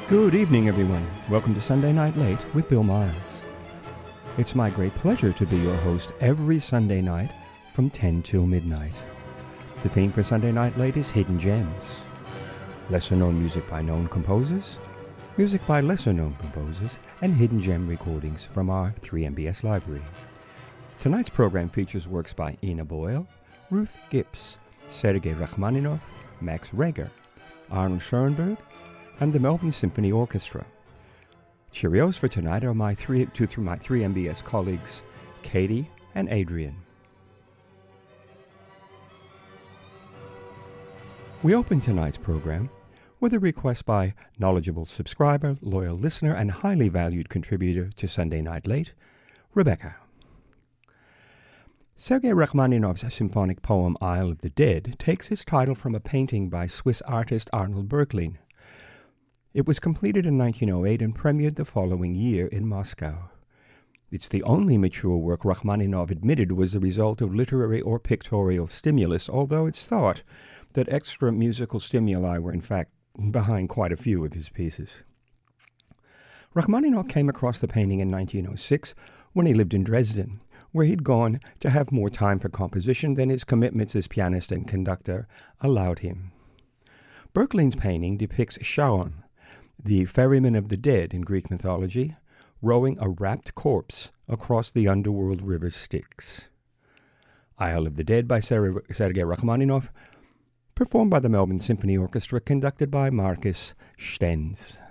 Good evening, everyone. Welcome to Sunday Night Late with Bill Miles. It's my great pleasure to be your host every Sunday night from 10 till midnight. The theme for Sunday Night Late is Hidden Gems. Lesser-known music by known composers, music by lesser-known composers, and hidden gem recordings from our 3MBS library. Tonight's program features works by Ina Boyle, Ruth Gibbs, Sergei Rachmaninoff, Max Reger, Arnold Schoenberg, and the Melbourne Symphony Orchestra. Cheerios for tonight are my 3MBS colleagues, Katie and Adrian. We open tonight's program with a request by knowledgeable subscriber, loyal listener, and highly valued contributor to Sunday Night Late, Rebecca. Sergei Rachmaninoff's symphonic poem Isle of the Dead takes its title from a painting by Swiss artist Arnold Böcklin. It was completed in 1908 and premiered the following year in Moscow. It's the only mature work Rachmaninoff admitted was the result of literary or pictorial stimulus, although it's thought that extra musical stimuli were in fact behind quite a few of his pieces. Rachmaninoff came across the painting in 1906 when he lived in Dresden, where he'd gone to have more time for composition than his commitments as pianist and conductor allowed him. Böcklin's painting depicts Charon, the ferryman of the dead in Greek mythology, rowing a wrapped corpse across the underworld river Styx. Isle of the Dead by Sergei Rachmaninoff, performed by the Melbourne Symphony Orchestra, conducted by Marcus Stenz.